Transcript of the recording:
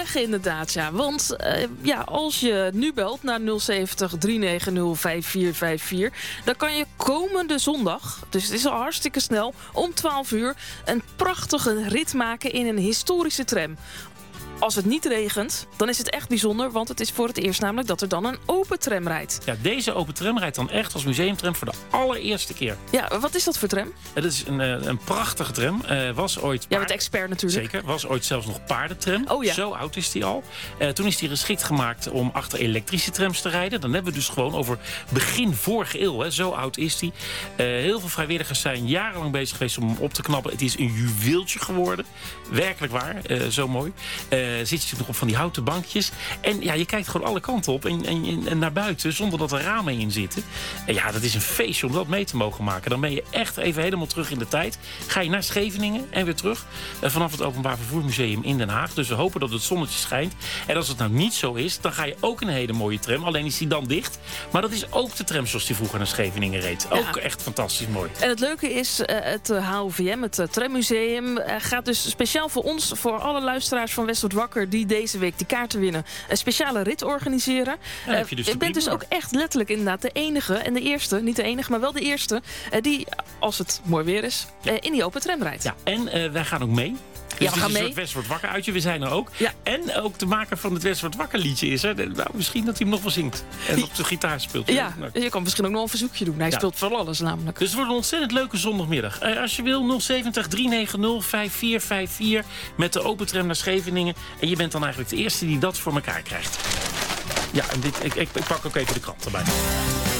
zeggen inderdaad, ja. Want als je nu belt naar 070 390 5454... dan kan je komende zondag, dus het is al hartstikke snel, om 12 uur... een prachtige rit maken in een historische tram. Als het niet regent, dan is het echt bijzonder... want het is voor het eerst namelijk dat er dan een open tram rijdt. Ja, deze open tram rijdt dan echt als museumtram voor de allereerste keer. Ja, wat is dat voor tram? Het is een prachtige tram. Was ooit Jij bent expert natuurlijk. Zeker, was ooit zelfs nog paardentram. Oh ja. Zo oud is die al. Toen is die geschikt gemaakt om achter elektrische trams te rijden. Dan hebben we dus gewoon over begin vorige eeuw. Hè. Zo oud is die. Heel veel vrijwilligers zijn jarenlang bezig geweest om hem op te knappen. Het is een juweeltje geworden. Werkelijk waar. Zo mooi. Zit je nog op van die houten bankjes. En ja, je kijkt gewoon alle kanten op en naar buiten zonder dat er ramen in zitten. En ja, dat is een feestje om dat mee te mogen maken. Dan ben je echt even helemaal terug in de tijd. Ga je naar Scheveningen en weer terug. Vanaf het Openbaar Vervoer Museum in Den Haag. Dus we hopen dat het zonnetje schijnt. En als het nou niet zo is, dan ga je ook in een hele mooie tram. Alleen is die dan dicht. Maar dat is ook de tram zoals die vroeger naar Scheveningen reed. Ja. Ook echt fantastisch mooi. En het leuke is, het HOVM, het Trammuseum... gaat dus speciaal voor ons, voor alle luisteraars van West wordt Wakker... die deze week die kaarten winnen, een speciale rit organiseren. Je bent dus ook echt letterlijk inderdaad de enige en de eerste... niet de enige, maar wel de eerste... die, als het mooi weer is, in die open tram rijdt. Ja, en wij gaan ook mee. Dus we gaan mee. Een soort West wordt Wakker uitje. We zijn er ook. Ja. En ook de maker van het West wordt Wakker liedje is er. Nou, misschien dat hij hem nog wel zingt. En op de gitaar speelt. Ja, je kan misschien ook nog een verzoekje doen. Hij speelt voor alles namelijk. Dus het wordt een ontzettend leuke zondagmiddag. Als je wil, 070 390 5454 met de open tram naar Scheveningen. En je bent dan eigenlijk de eerste die dat voor elkaar krijgt. Ja, en ik pak ook even de krant erbij.